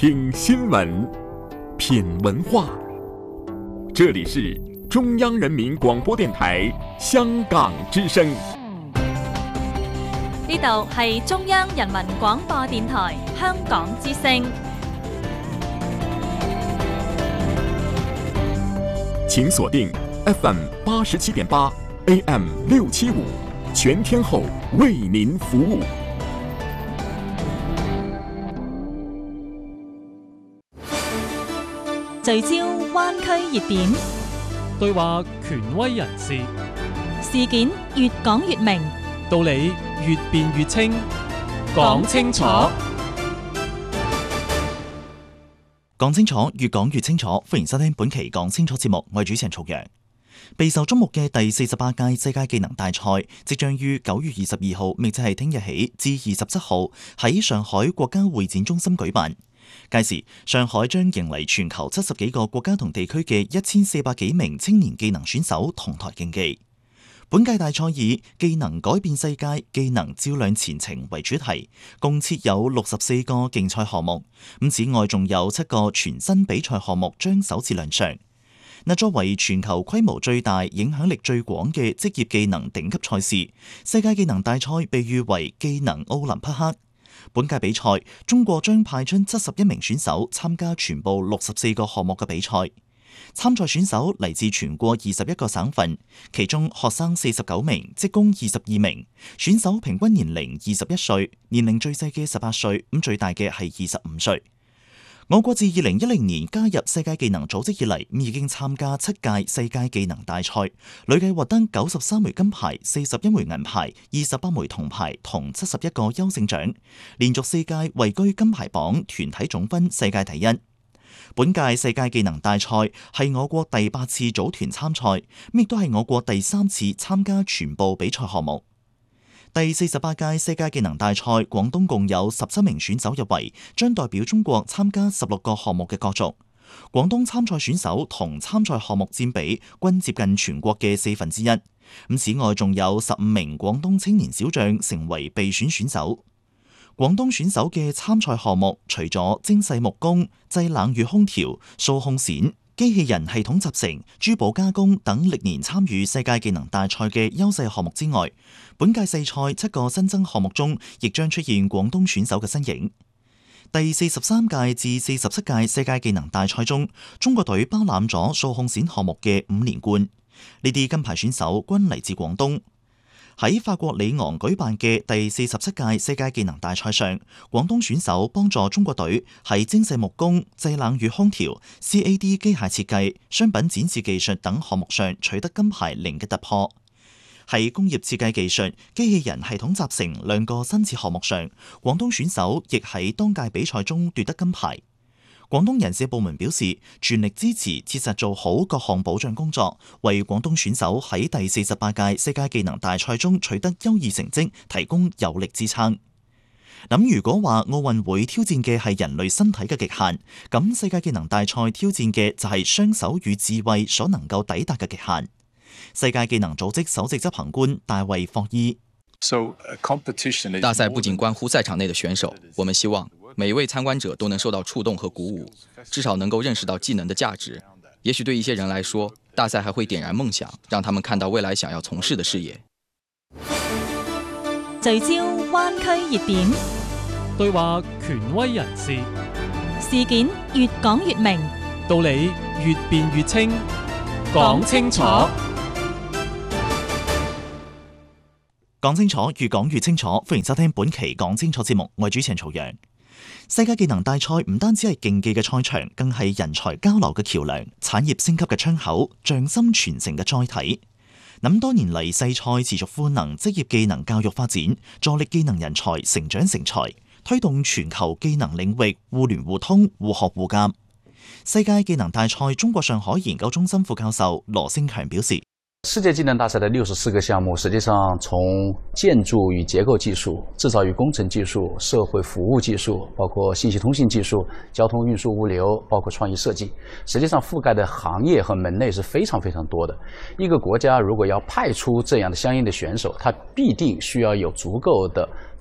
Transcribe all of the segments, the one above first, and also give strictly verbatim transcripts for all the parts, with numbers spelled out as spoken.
听新闻，品文化。这里是中央人民广播電台香港之聲。 呢度係中央人民廣播電台香港之聲。 請鎖定 F M 八十七點八 A M 六七五，全天候為您服務。 聚焦灣區熱點， 對話權威人士， 事件越講越明， 道理越辯越清，講清楚。 講清楚，越講越清楚。歡迎收聽本期講清楚節目，我係主持人曹陽。備受矚目嘅第四十八屆世界技能大賽即將於九月二十二號，亦即係聽日起至二十七號喺上海國家會展中心舉辦。屆時，上海將迎嚟全球七十幾個國家同地區嘅一千四百幾名青年技能選手同台競技。本屆大賽以技能改變世界，技能照亮前程為主題，共設有六十四個競賽項目。咁此外，仲有七個全新比賽項目將首次亮相。嗱，作為全球規模最大、影響力最廣嘅職業技能頂級賽事，世界技能大賽被譽為技能奧林匹克。本屆比賽，中國將派出七十一名選手參加全部六十四個項目嘅比賽。參賽選手嚟自全國二十一個省份，其中學生四十九名，職工二十二名。選手平均年齡二十一歲，年齡最細嘅十八歲，咁最大嘅係二十五歲。我國自二零一零年加入世界技能組織以嚟，已經參加七屆世界技能大賽，累計獲得九十三枚金牌、四十一枚銀牌、二十八枚銅牌同七十一個優勝獎，連續四屆位居金牌榜團體總分世界第一。本屆世界技能大賽係我國第八次組團參賽，亦都係我國第三次參加全部比賽項目。第四十八屆世界技能大賽，廣東共有十七名選手入圍，將代表中國參加十六個項目嘅角逐。廣東參賽選手同參賽項目佔比均接近全國嘅四分之一。咁此外，仲有十五名廣東青年小將成為備選選手。廣東選手嘅參賽項目除咗精細木工、製冷與空調、數控線、機器人系統集成、珠寶加工等歷年參與世界技能大賽嘅優勢項目之外，本屆世賽七個新增項目中，亦將出現廣東選手嘅身影。第四十三屆至四十七屆世界技能大賽中，中國隊包攬咗數控線項目嘅五連冠，呢啲金牌選手均嚟自廣東。喺法國里昂舉辦嘅第四十七屆世界技能大賽上，廣東選手幫助中國隊喺精細木工、製冷與空調、C A D 機械設計、商品展示技術等項目上取得金牌零嘅突破。喺工業設計技術、機器人系統集成兩個新設項目上，廣東選手亦喺當屆比賽中奪得金牌。廣東人事部門表示，全力支持切實做好各項保障工作，為廣東選手喺第四十八屆世界技能大賽中取得優異成績提供有力支撐。咁如果話奧運會挑戰嘅係人類身體嘅極限，咁世界技能大賽挑戰嘅就係雙手與智慧所能夠抵達嘅極限。世界技能組織首席執行官大衛霍伊： 大賽不僅關乎賽場內的選手，我們希望每一位參觀者都能受到觸動和鼓舞，至少能夠認識到技能的價值。也許對一些人來說，大賽還會點燃夢想，讓他們看到未來想要從事的事業。 聚焦灣區熱點， 對話權威人士， 事件越講越明， 道理越辯越清，講清楚。 講清楚，越講越清楚。歡迎收聽本期講清楚節目，我係主持人曹陽。世界技能大賽唔單止係競技嘅賽場，更係人才交流嘅橋樑、產業升級嘅窗口、匠心傳承嘅載體。咁多年嚟，世賽持續賦能職業技能教育發展，助力技能人才成長成才，推動全球技能領域互聯互通、互學互鑒。世界技能大賽中國上海研究中心副教授羅星強表示， 世界技能大賽的六十四個項目，實際上從建築與結構技術、製造與工程技術、社會服務技術，包括信息通信技術、交通運輸物流，包括創意設計，實際上覆蓋的行業和門類是非常非常多的。一個國家如果要派出這樣的相應的選手，它必定需要有足夠的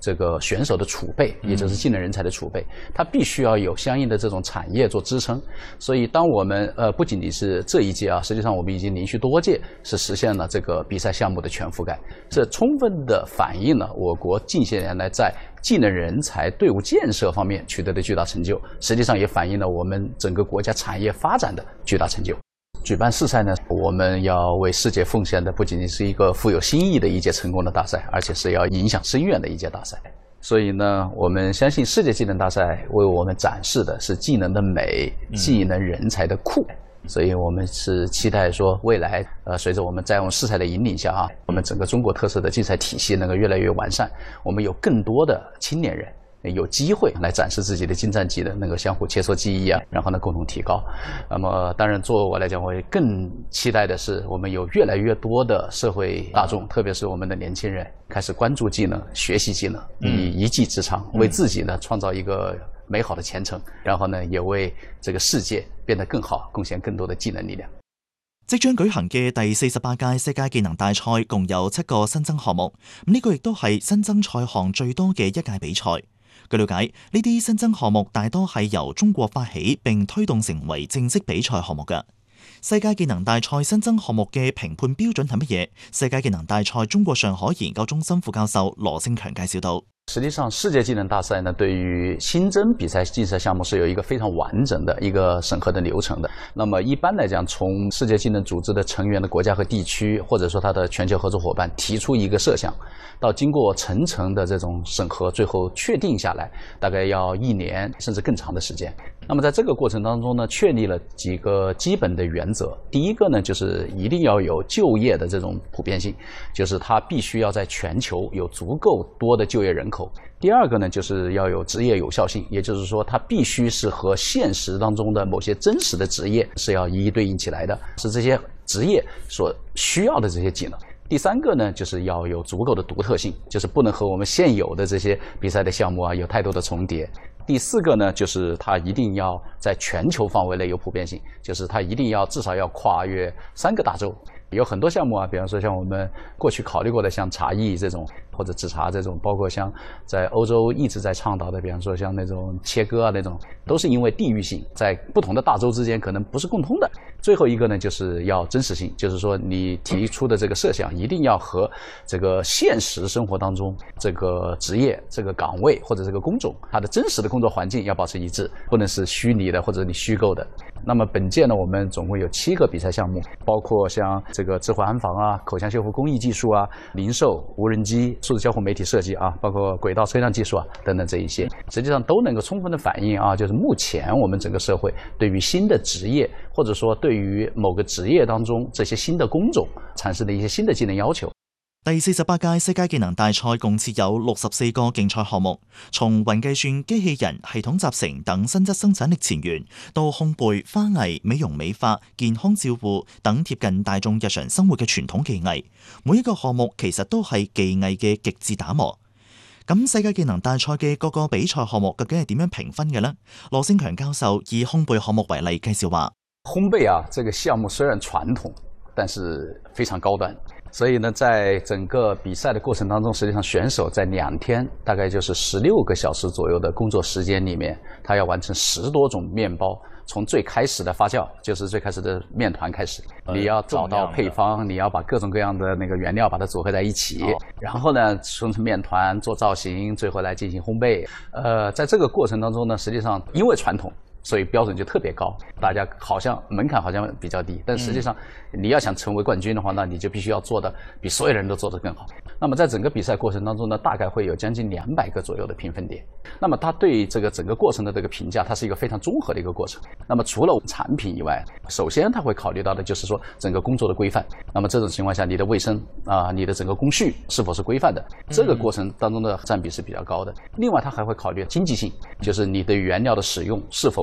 这个选手的储备，也就是技能人才的储备，它必须要有相应的这种产业做支撑。所以，当我们呃不仅仅是这一届啊，实际上我们已经连续多届是实现了这个比赛项目的全覆盖，这充分的反映了我国近些年来在技能人才队伍建设方面取得的巨大成就，实际上也反映了我们整个国家产业发展的巨大成就。举办世赛呢，我们要为世界奉献的不仅仅是一个富有新意的一届成功的大赛，而且是要影响深远的一届大赛。所以呢，我们相信世界技能大赛为我们展示的是技能的美、技能人才的酷。所以我们是期待说，未来呃，随着我们在我们世赛的引领下啊，我们整个中国特色的竞赛体系能够越来越完善，我们有更多的青年人有机会来展示自己的精湛技能，能够相互切磋技艺啊，然后呢共同提高。那么当然，作为我来讲，我也更期待的是，我们有越来越多的社会大众，特别是我们的年轻人，开始关注技能、学习技能，以一技之长为自己呢创造一个美好的前程，然后呢也為這個世界變得更好，貢獻更多的技能力量。 即將舉行嘅第四十八屆世界技能大賽共有七個新增項目，呢、這個亦都係新增賽項最多嘅一屆比賽。據了解，呢啲新增項目大多係由中國發起並推動成為正式比賽項目嘅。世界技能大賽新增項目嘅評判標準係乜嘢？世界技能大賽中國上海研究中心副教授羅勝強介紹到。 實際上，世界技能大賽呢，對於新增比賽競賽項目是有一個非常完整的一個審核的流程的。那麼一般來講，從世界技能組織的成員的國家和地區，或者說它的全球合作夥伴提出一個設想，到經過層層的這種審核，最後確定下來，大概要一年甚至更長的時間。那麼在這個過程當中呢，確立了幾個基本的原則。第一個呢，就是一定要有就業的這種普遍性，就是它必須要在全球有足夠多的就業人口。第二個呢，就是要有職業有效性，也就是說它必須是和現實當中的某些真實的職業是要一一對應起來的，是這些職業所需要的這些技能。第三個呢，就是要有足夠的獨特性，就是不能和我們現有的這些比賽的項目啊有太多的重疊。第四個呢，就是它一定要在全球範圍內有普遍性，就是它一定要至少要跨越三個大洲。有很多項目啊，比方說像我們過去考慮過的像茶藝這種或者製茶這種，包括像在歐洲一直在倡導的，比方說像那種切割啊那種，都是因為地域性，在不同的大洲之間可能不是共通的。最後一個呢，就是要真實性，就是說你提出的這個設想一定要和這個現實生活當中這個職業、這個崗位或者這個工種它的真實的工作環境要保持一致，不能是虛擬的或者你虛構的。那麼本屆呢，我們總共有七個比賽項目，包括像這個智慧安防啊、口腔修復工藝技術啊、零售、無人機、數字交互媒體設計啊，包括軌道車輛技術啊等等這一些，實際上都能夠充分的反映啊，就是目前我們整個社會對於新的職業，或者說對於某個職業當中這些新的工種產生的一些新的技能要求。 第四十八屆世界技能大賽共設有六十四個競賽項目，從雲計算、機器人、系統集成等新質生產力前沿，到烘焙、花藝、美容美髮、健康照護等貼近大眾日常生活嘅傳統技藝，每一個項目其實都係技藝嘅極致打磨。咁世界技能大賽嘅各個比賽項目究竟係點樣評分嘅呢？羅勝強教授以烘焙項目為例介紹話： 烘焙啊，這個項目雖然傳統，但是非常高端。所以呢，在整個比賽的過程當中，實際上選手在兩天，大概就是十六個小時左右的工作時間裡面，他要完成十多種麵包，從最開始的發酵，就是最開始的麵團開始，你要找到配方，你要把各種各樣的那個原料把它組合在一起，然後呢，從麵團做造型，最後來進行烘焙。呃，在這個過程當中呢，實際上因為傳統，所以標準就特別高，大家好像門檻好像比較低，但實際上你要想成為冠軍的話，那你就必須要做的比所有人都做得更好。那麼在整個比賽過程當中呢，大概會有將近兩百個左右的評分點。那麼它對這個整個過程的這個評價，它是一個非常綜合的一個過程。那麼除了產品以外，首先它會考慮到的就是說整個工作的規範。那麼這種情況下，你的衛生啊、呃，你的整個工序是否是規範的，這個過程當中的佔比是比較高的。另外，它還會考慮經濟性，就是你的原料的使用是否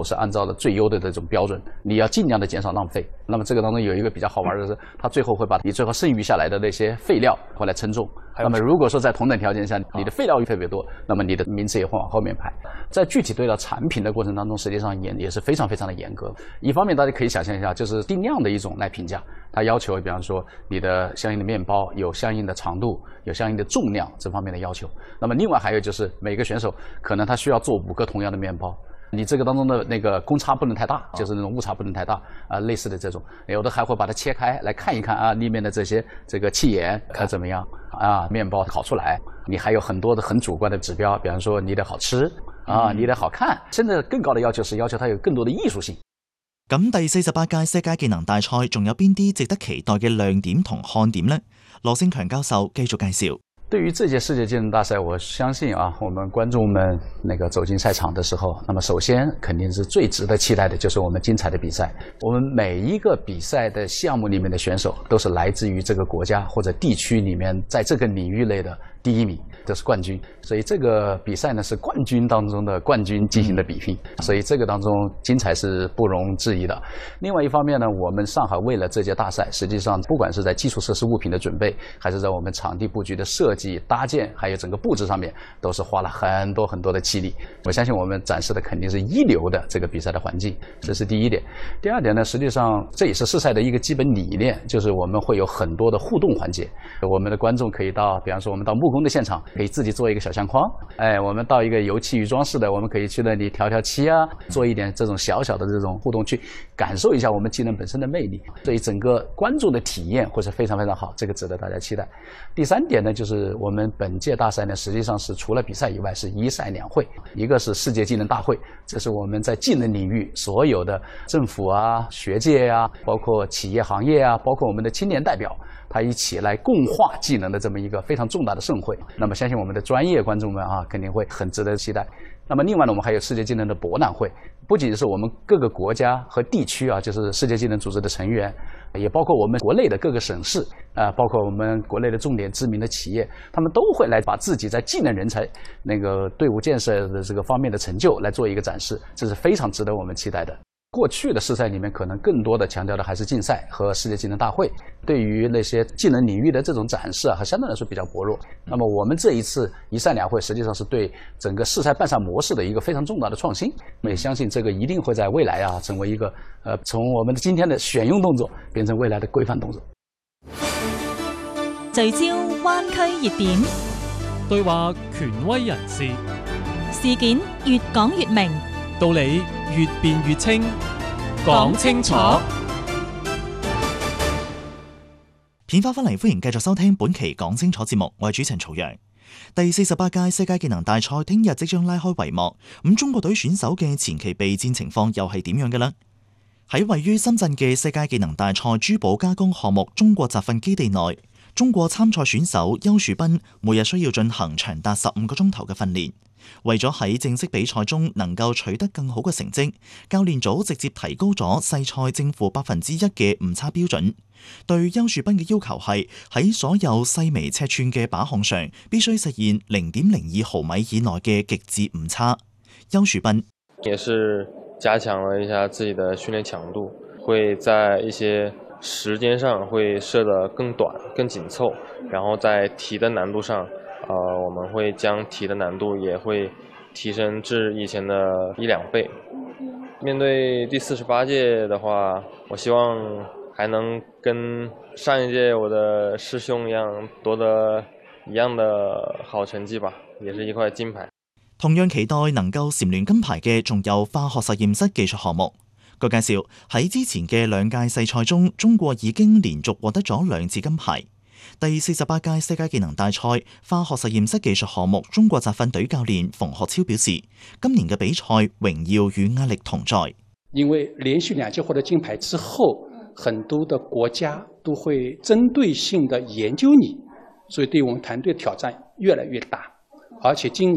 是按照了最优的这种标准，你要尽量的减少浪费。那么这个当中有一个比较好玩的是，它最后会把你最后剩余下来的那些废料回来称重。那么如果说在同等条件下，你的废料特别多，那么你的名次也会往后面排。在具体对待产品的过程当中，实际上也也是非常非常的严格。一方面大家可以想象一下，就是定量的一种来评价，它要求比方说你的相应的面包有相应的长度，有相应的重量这方面的要求。那么另外还有就是每个选手可能他需要做五个同样的面包。你这个当中的那个公差不能太大，就是那种误差不能太大啊、呃，类似的这种，有的还会把它切开来看一看啊，里面的这些这个气盐看怎么样啊，面包烤出来，你还有很多的很主观的指標，比方說你得好吃啊，你得好看，甚至更高的要求是要求它有更多的藝術性。 咁第四十八屆世界技能大賽仲有邊啲值得期待嘅亮點同看點呢？羅勝強教授繼續介紹。 对于这届世界技能大赛，我相信啊，我们观众们那个走进赛场的时候，那么首先肯定是最值得期待的就是我们精彩的比赛。我们每一个比赛的项目里面的选手都是来自于这个国家或者地区里面在这个领域内的第一名，都是冠军。所以这个比赛呢是冠军当中的冠军进行的比拼，所以这个当中精彩是不容置疑的。另外一方面呢，我们上海为了这届大赛，实际上不管是在基础设施物品的准备，还是在我们场地布局的设计搭建，还有整个布置上面，都是花了很多很多的气力。我相信我们展示的肯定是一流的这个比赛的环境，这是第一点。第二点呢，实际上这也是试赛的一个基本理念，就是我们会有很多的互动环节。我们的观众可以到，比方说我们到木工的现场，可以自己做一个小相框。哎，我们到一个油漆与装饰的，我们可以去那里调调漆啊，做一点这种小小的这种互动，去感受一下我们技能本身的魅力。所以整个观众的体验会是非常非常好，这个值得大家期待。第三点呢，就是我们本届大赛呢，实际上是除了比赛以外是一赛两会，一个是世界技能大会，这是我们在技能领域所有的政府啊、学界啊，包括企业行业啊，包括我们的青年代表，他一起来共话技能的这么一个非常重大的盛会。那么相信我们的专业观众们啊，肯定会很值得期待。那么另外呢，我们还有世界技能的博览会，不仅是我们各个国家和地区啊，就是世界技能组织的成员，也包括我们国内的各个省市啊、呃，包括我们国内的重点知名的企业，他们都会来把自己在技能人才那个队伍建设的这个方面的成就来做一个展示，这是非常值得我们期待的。过去的试赛里面，可能更多的强调的还是竞赛和世界技能大会，对于那些技能领域的这种展示啊，还相对来说比较薄弱。那么我们这一次一赛两会，实际上是对整个试赛办赛模式的一个非常重大的创新。我们也相信这个一定会在未来啊，成为一个呃，从我们今天的选用動作變成未來的規範動作。 聚焦灣區熱點， 對話權威人士， 事件越講越明， 道理越辯越清，講清楚。 片花翻嚟，歡迎繼續收聽本期講清楚節目，我係主持人曹陽。第四十八屆世界技能大賽聽日即將拉開帷幕，咁中國隊選手嘅前期備戰情況又係點樣嘅呢？喺位於深圳嘅世界技能大賽珠寶加工項目中國集訓基地內，中國參賽選手邱樹斌每日需要進行長達十五個鐘頭嘅訓練。為咗喺正式比賽中能夠取得更好嘅成績，教練組直接提高咗細賽正負百分之一嘅誤差標準。對邱樹斌嘅要求係喺所有細微尺寸嘅把項上必須實現零點零二毫米以內嘅極致誤差。邱樹斌也是加強了一下自己的訓練強度，會在一些時間上會設得更短、更緊湊，然後在題的難度上。呃，我們會將題的難度也會提升至以前的一兩倍。面對第四十八屆的話，我希望還能跟上一屆我的師兄一樣奪得一樣的好成績吧，也是一塊金牌。 同樣期待能夠蟬聯金牌嘅仲有化學實驗室技術項目。據介紹，喺之前嘅兩屆世賽中，中國已經連續獲得咗兩次金牌。第四十八屆世界技能大賽化學實驗室技術項目中國集訓隊教練馮學超表示，今年嘅比賽榮耀與壓力同在。 因為連續兩屆獲得金牌之後，很多的國家都會針對性的研究你，所以對我們團隊挑戰越來越大。而且今